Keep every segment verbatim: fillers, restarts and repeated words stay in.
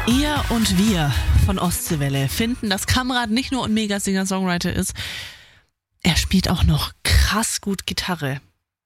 Ihr und wir von Ostseewelle finden, dass Kamrat nicht nur ein Mega-Singer-Songwriter ist, er spielt auch noch krass gut Gitarre.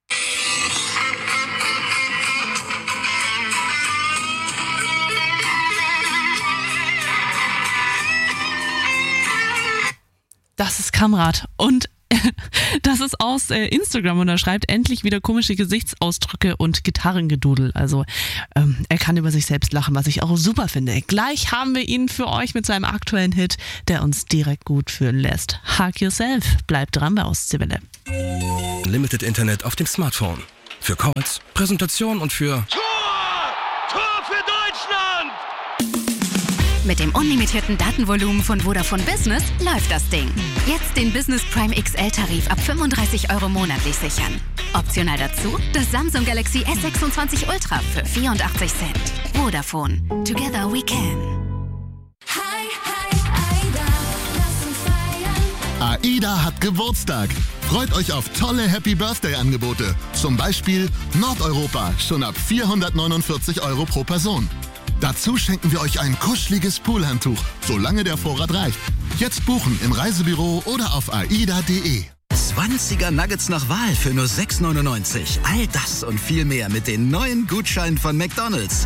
Das ist Kamrat und das ist aus äh, Instagram und er schreibt endlich wieder komische Gesichtsausdrücke und Gitarrengedudel. Also ähm, er kann über sich selbst lachen, was ich auch super finde. Gleich haben wir ihn für euch mit seinem aktuellen Hit, der uns direkt gut fühlen lässt. Hug Yourself. Bleibt dran bei Ostseewelle. Limited Internet auf dem Smartphone. Für Calls, Präsentation und für Tor! Tor für Deutschland! Mit dem unlimitierten Datenvolumen von Vodafone Business läuft das Ding. Jetzt den Business Prime X L-Tarif ab fünfunddreißig Euro monatlich sichern. Optional dazu das Samsung Galaxy S sechsundzwanzig Ultra für vierundachtzig Cent. Vodafone. Together we can. Hi, hi, Aida, lass uns feiern. AIDA hat Geburtstag. Freut euch auf tolle Happy Birthday-Angebote. Zum Beispiel Nordeuropa, schon ab vierhundertneunundvierzig Euro pro Person. Dazu schenken wir euch ein kuscheliges Poolhandtuch, solange der Vorrat reicht. Jetzt buchen im Reisebüro oder auf aida punkt de. zwanziger Nuggets nach Wahl für nur sechs neunundneunzig. All das und viel mehr mit den neuen Gutscheinen von McDonald's.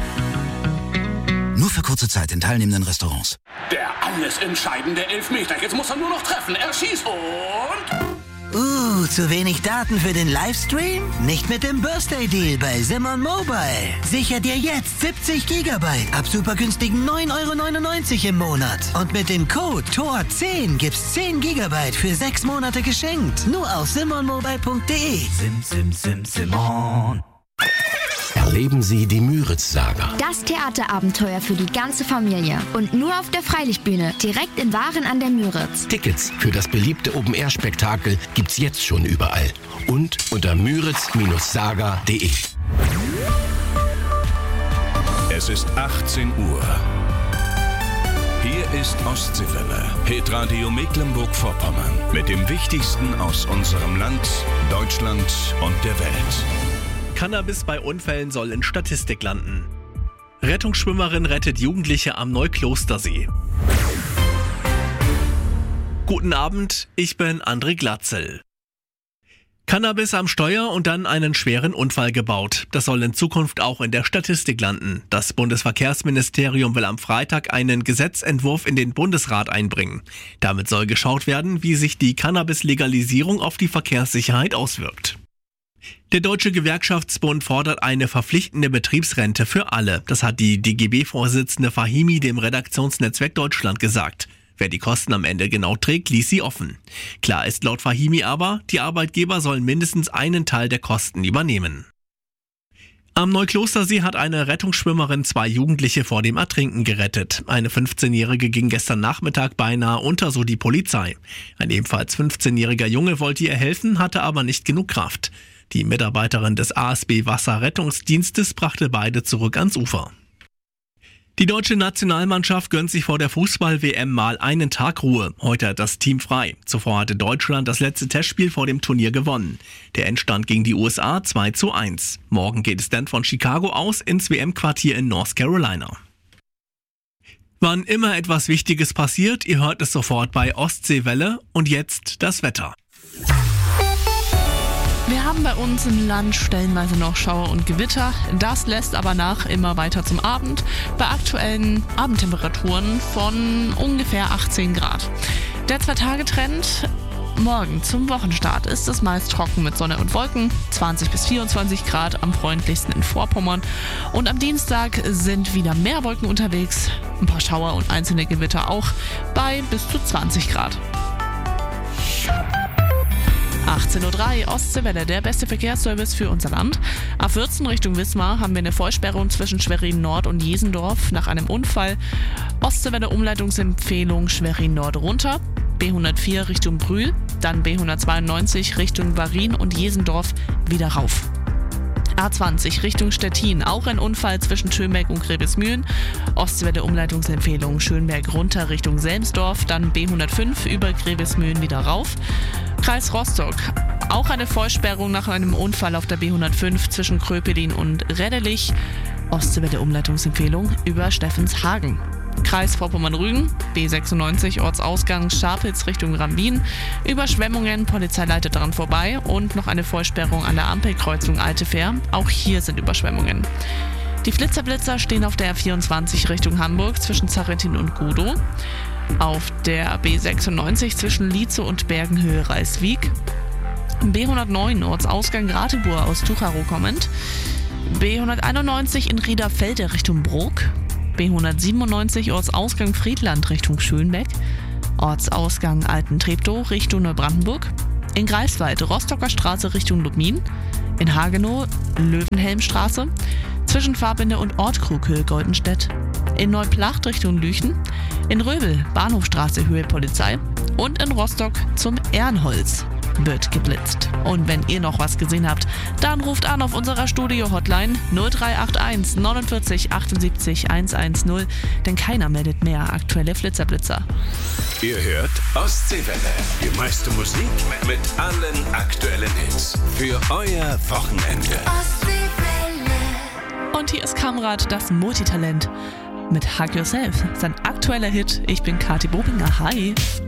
Nur für kurze Zeit in teilnehmenden Restaurants. Der alles entscheidende Elfmeter. Jetzt muss er nur noch treffen. Er schießt und... Uh, zu wenig Daten für den Livestream? Nicht mit dem Birthday Deal bei Simon Mobile. Sicher dir jetzt siebzig Gigabyte ab super günstigen neun Euro neunundneunzig im Monat. Und mit dem Code T O R zehn gibt's zehn Gigabyte für sechs Monate geschenkt. Nur auf simon mobile punkt de. Sim, sim, sim, Simon. Erleben Sie die Müritz-Saga. Das Theaterabenteuer für die ganze Familie. Und nur auf der Freilichtbühne, direkt in Waren an der Müritz. Tickets für das beliebte Open-Air-Spektakel gibt's jetzt schon überall. Und unter müritz Saga punkt de. Es ist achtzehn Uhr. Hier ist Ostseewelle, Hitradio Mecklenburg-Vorpommern. Mit dem Wichtigsten aus unserem Land, Deutschland und der Welt. Cannabis bei Unfällen soll in Statistik landen. Rettungsschwimmerin rettet Jugendliche am Neuklostersee. Guten Abend, ich bin André Glatzel. Cannabis am Steuer und dann einen schweren Unfall gebaut. Das soll in Zukunft auch in der Statistik landen. Das Bundesverkehrsministerium will am Freitag einen Gesetzentwurf in den Bundesrat einbringen. Damit soll geschaut werden, wie sich die Cannabis-Legalisierung auf die Verkehrssicherheit auswirkt. Der Deutsche Gewerkschaftsbund fordert eine verpflichtende Betriebsrente für alle. Das hat die D G B-Vorsitzende Fahimi dem Redaktionsnetzwerk Deutschland gesagt. Wer die Kosten am Ende genau trägt, ließ sie offen. Klar ist laut Fahimi aber, die Arbeitgeber sollen mindestens einen Teil der Kosten übernehmen. Am Neuklostersee hat eine Rettungsschwimmerin zwei Jugendliche vor dem Ertrinken gerettet. Eine fünfzehnjährige ging gestern Nachmittag beinahe unter, so die Polizei. Ein ebenfalls fünfzehnjähriger Junge wollte ihr helfen, hatte aber nicht genug Kraft. Die Mitarbeiterin des A S B Wasserrettungsdienstes brachte beide zurück ans Ufer. Die deutsche Nationalmannschaft gönnt sich vor der Fußball-W M mal einen Tag Ruhe. Heute hat das Team frei. Zuvor hatte Deutschland das letzte Testspiel vor dem Turnier gewonnen. Der Endstand gegen die U S A zwei zu eins. Morgen geht es dann von Chicago aus ins W M-Quartier in North Carolina. Wann immer etwas Wichtiges passiert, ihr hört es sofort bei Ostseewelle. Und jetzt das Wetter. Wir haben bei uns im Land stellenweise noch Schauer und Gewitter. Das lässt aber nach immer weiter zum Abend bei aktuellen Abendtemperaturen von ungefähr achtzehn Grad. Der Zwei-Tage-Trend: morgen zum Wochenstart ist es meist trocken mit Sonne und Wolken, zwanzig bis vierundzwanzig Grad, am freundlichsten in Vorpommern. Und am Dienstag sind wieder mehr Wolken unterwegs, ein paar Schauer und einzelne Gewitter auch, bei bis zu zwanzig Grad. achtzehn Uhr drei, Ostseewelle, der beste Verkehrsservice für unser Land. A vierzehn Richtung Wismar haben wir eine Vollsperrung zwischen Schwerin Nord und Jesendorf nach einem Unfall. Ostseewelle Umleitungsempfehlung Schwerin Nord runter. B hundertvier Richtung Brühl, dann B hundertzweiundneunzig Richtung Varin und Jesendorf wieder rauf. A zwanzig Richtung Stettin, auch ein Unfall zwischen Schönberg und Grevesmühlen. Ostseewelle Umleitungsempfehlung Schönberg runter Richtung Selmsdorf, dann B hundertfünf über Grevesmühlen wieder rauf. Kreis Rostock, auch eine Vollsperrung nach einem Unfall auf der B hundertfünf zwischen Kröpelin und Reddelich. Ostseewelle Umleitungsempfehlung über Steffenshagen. Kreis Vorpommern-Rügen, B sechsundneunzig Ortsausgang Scharpitz Richtung Rambin. Überschwemmungen, Polizei leitet daran vorbei und noch eine Vollsperrung an der Ampelkreuzung Alte Fähr. Auch hier sind Überschwemmungen. Die Flitzer-Blitzer stehen auf der R vierundzwanzig Richtung Hamburg zwischen Zarentin und Gudow. Auf der B sechsundneunzig zwischen Lietze und Bergenhöhe Reiswijk. B hundertneun Ortsausgang Ratibor aus Tucharow kommend. B hunderteinundneunzig in Riederfelde Richtung Bruck. B hundertsiebenundneunzig Ortsausgang Friedland Richtung Schönbeck. Ortsausgang Alten-Treptow Richtung Neubrandenburg. In Greifswald Rostocker Straße Richtung Lubmin. In Hagenow Löwenhelmstraße. Zwischen Fahrbinde und Ortkrughöhe Goldenstedt. In Neuplacht Richtung Lüchen. In Röbel Bahnhofstraße Höhe Polizei. Und in Rostock zum Ehrenholz wird geblitzt. Und wenn ihr noch was gesehen habt, dann ruft an auf unserer Studio-Hotline null drei acht eins neunundvierzig achtundsiebzig hundertzehn, denn keiner meldet mehr aktuelle Flitzerblitzer. Ihr hört Ostseewelle, die meiste Musik mit allen aktuellen Hits für euer Wochenende. Und hier ist Kamrat, das Multitalent mit Hug Yourself, sein aktueller Hit. Ich bin Kati Bobinger. Hi!